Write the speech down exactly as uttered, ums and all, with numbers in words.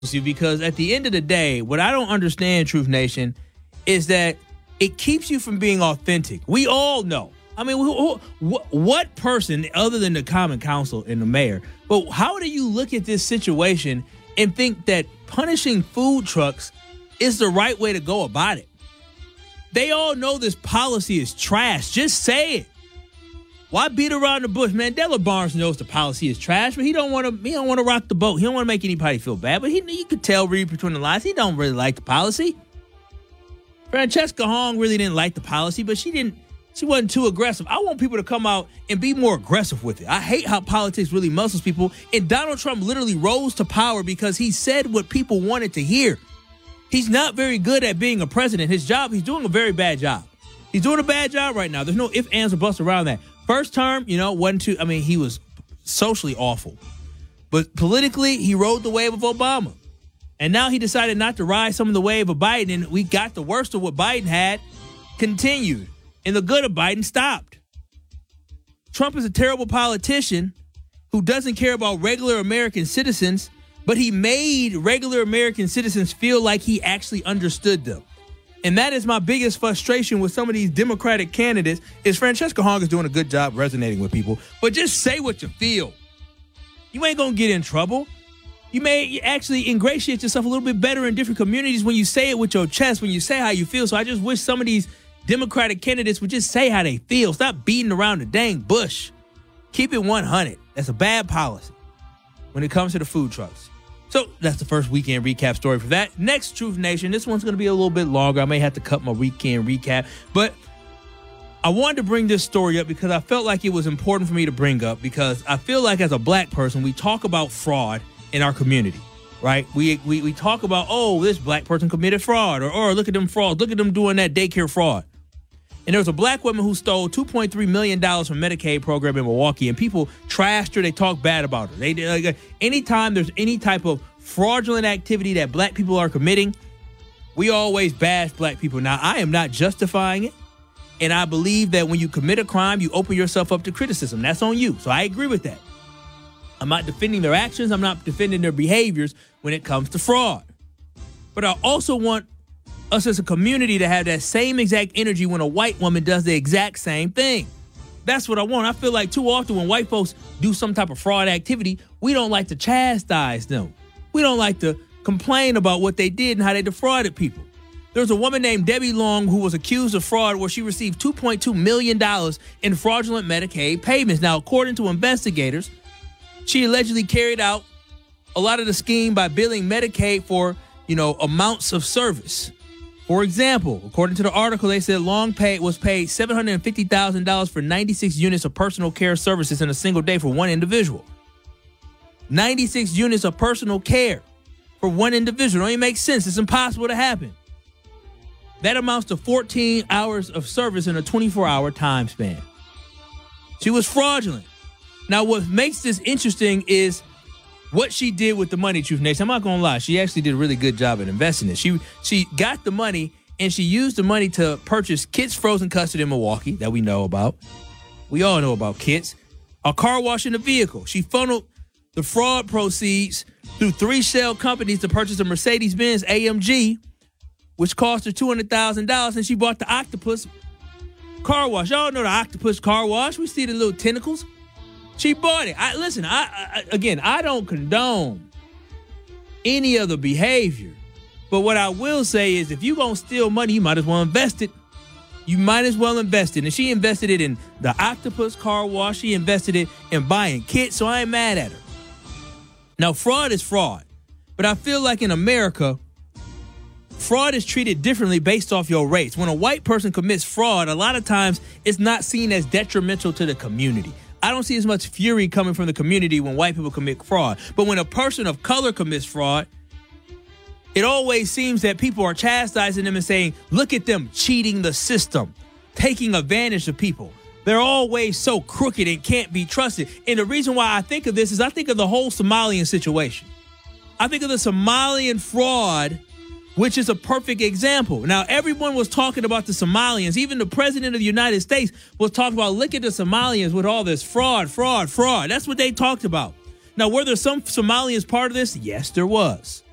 because at the end of the day, what I don't understand, Truth Nation, is that it keeps you from being authentic. We all know. I mean, who, who, what person other than the common council and the mayor, but how do you look at this situation and think that punishing food trucks is the right way to go about it? They all know this policy is trash. Just say it. Why beat around the bush, man? Mandela Barnes knows the policy is trash, but he don't want to. He don't want to rock the boat. He don't want to make anybody feel bad. But he, you could tell, read between the lines, he don't really like the policy. Francesca Hong really didn't like the policy, but she didn't. She wasn't too aggressive. I want people to come out and be more aggressive with it. I hate how politics really muscles people. And Donald Trump literally rose to power because he said what people wanted to hear. He's not very good at being a president. His job, he's doing a very bad job. He's doing a bad job right now. There's no ifs, ands, or buts around that. First term, you know, wasn't too, I mean, he was socially awful. But politically, he rode the wave of Obama. And now he decided not to ride some of the wave of Biden, and we got the worst of what Biden had continued. And the good of Biden stopped. Trump is a terrible politician who doesn't care about regular American citizens, but he made regular American citizens feel like he actually understood them. And that is my biggest frustration with some of these Democratic candidates is Francesca Hong is doing a good job resonating with people, but just say what you feel. You ain't going to get in trouble. You may actually ingratiate yourself a little bit better in different communities when you say it with your chest, when you say how you feel. So I just wish some of these Democratic candidates would just say how they feel. Stop beating around the dang bush. Keep it one hundred. That's a bad policy when it comes to the food trucks. So that's the first weekend recap story for that. Next, Truth Nation. This one's going to be a little bit longer. I may have to cut my weekend recap. But I wanted to bring this story up because I felt like it was important for me to bring up because I feel like as a black person, we talk about fraud in our community, right? We we, we talk about, oh, this black person committed fraud or, or look at them frauds. Look at them doing that daycare fraud. And there was a black woman who stole two point three million dollars from Medicaid program in Milwaukee, and people trashed her. They talk bad about her. They like, anytime there's any type of fraudulent activity that black people are committing, we always bash black people. Now, I am not justifying it, and I believe that when you commit a crime, you open yourself up to criticism. That's on you. So I agree with that. I'm not defending their actions. I'm not defending their behaviors when it comes to fraud. But I also want us as a community to have that same exact energy when a white woman does the exact same thing. That's what I want. I feel like too often when white folks do some type of fraud activity, we don't like to chastise them. We don't like to complain about what they did and how they defrauded people. There's a woman named Debbie Long who was accused of fraud where she received two point two million dollars in fraudulent Medicaid payments. Now, according to investigators, she allegedly carried out a lot of the scheme by billing Medicaid for, you know, amounts of service. For example, according to the article, they said Long paid was paid seven hundred fifty thousand dollars for ninety-six units of personal care services in a single day for one individual. ninety-six units of personal care for one individual. Don't even make sense. It's impossible to happen. That amounts to fourteen hours of service in a twenty-four hour time span. She was fraudulent. Now, what makes this interesting is what she did with the money, Truth Nation. I'm not going to lie. She actually did a really good job at investing it. She she got the money, and she used the money to purchase Kits Frozen Custard in Milwaukee that we know about. We all know about Kits. A car wash in a vehicle. She funneled the fraud proceeds through three shell companies to purchase a Mercedes-Benz A M G, which cost her two hundred thousand dollars, and she bought the Octopus car wash. Y'all know the Octopus car wash. We see the little tentacles. She bought it. I listen, I, I again, I don't condone any of the behavior. But what I will say is if you're going to steal money, you might as well invest it. You might as well invest it. And she invested it in the Octopus car wash. She invested it in buying kits, so I ain't mad at her. Now, fraud is fraud. But I feel like in America, fraud is treated differently based off your race. When a white person commits fraud, a lot of times it's not seen as detrimental to the community. I don't see as much fury coming from the community when white people commit fraud. But when a person of color commits fraud, it always seems that people are chastising them and saying, look at them cheating the system, taking advantage of people. They're always so crooked and can't be trusted. And the reason why I think of this is I think of the whole Somalian situation. I think of the Somalian fraud, which is a perfect example. Now, everyone was talking about the Somalians. Even the president of the United States was talking about, look at the Somalians with all this fraud, fraud, fraud. That's what they talked about. Now, were there some Somalians part of this? Yes, there was.